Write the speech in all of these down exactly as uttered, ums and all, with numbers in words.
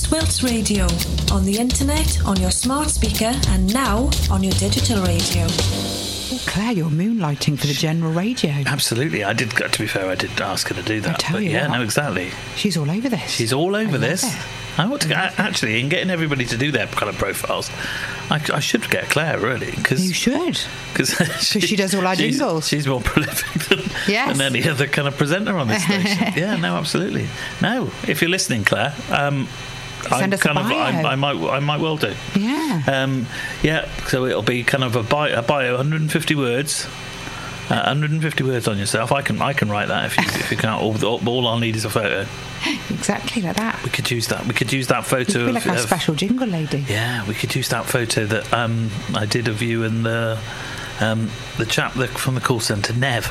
Swilts Radio, on the internet, on your smart speaker, and now on your digital radio. Oh, Claire, you're moonlighting for the general radio. Absolutely. I did, to be fair, I did ask her to do that. I tell but you yeah, what. no, exactly. She's all over this. She's all over I this. love it. I want to get, actually, in getting everybody to do their kind of profiles, I, I should get Claire, really. Cause, You should. Because she, she does all our she's, jingles. She's more prolific than, Yes. than any other kind of presenter on this station. Yeah, no, absolutely. No, if you're listening, Claire, um, Send I us a kind of, bio. I, I might, I might well do. Yeah. Um, yeah. So it'll be kind of a bio, a bio, one hundred fifty words. Uh, one hundred fifty words on yourself. I can, I can write that if you, if you can't. All, all, all I'll need is a photo. Exactly like that. We could use that. We could use that photo. You feel like of, our of, special jingle lady. Yeah, we could use that photo that um, I did of you and the um, the chap that, from the call centre, Nev.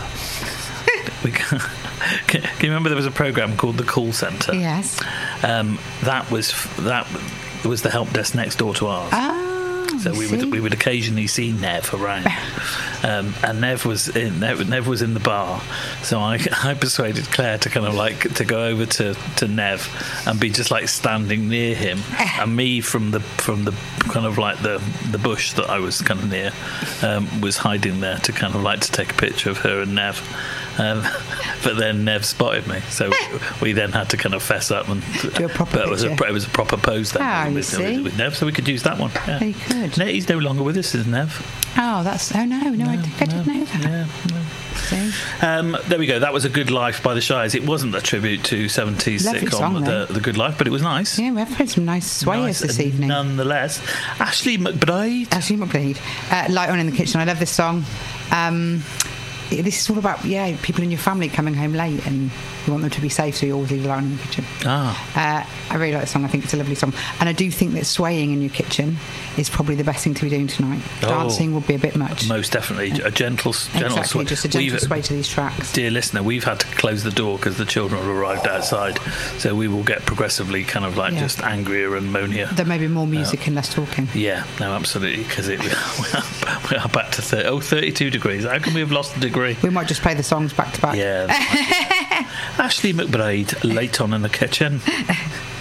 we can, can you remember there was a programme called The Call Centre? Yes. Um, that was that was the help desk next door to ours. Oh, So we see? would we would occasionally see Nev around, um, and Nev was in Nev, Nev was in the bar. So I, I persuaded Claire to kind of like to go over to, to Nev and be just like standing near him, and me from the from the kind of like the the bush that I was kind of near um, was hiding there to kind of like to take a picture of her and Nev. Um, but then Nev spotted me, so we then had to kind of fess up and Do a proper but it was a, picture. it was a proper pose then Ah, you with, see. with, with Nev, so we could use that one. Yeah. Very good. No, he's no longer with us, is Nev? Oh, that's... Oh, no, no, I, think I didn't know that. Yeah, no. See? Um, there we go. That was A Good Life by the Shires. It wasn't a tribute to seventies Lovely sitcom song, though. the, the Good Life, but it was nice. Yeah, we've had some nice swayers Nice, this uh, evening. Nonetheless, Ashley McBride. Ashley McBride, uh, Light On in the Kitchen. I love this song. Um, this is all about, yeah, people in your family coming home late and you want them to be safe, so you always leave the light on in the kitchen. Ah, Uh, I really like the song. I think it's a lovely song. And I do think that swaying in your kitchen is probably the best thing to be doing tonight. Oh. Dancing would be a bit much. most definitely. A gentle, gentle Exactly, sway. just a gentle We've- sway to these tracks. Dear listener, we've had to close the door because the children have arrived outside, so we will get progressively kind of like Yeah. just angrier and moanier. There may be more music and less talking. Yeah, no, absolutely, because we are, we are back to thirty, oh, thirty-two degrees. How can we have lost a degree? We might just play the songs back to back. Yeah. Ashley McBride, Late On in the Kitchen.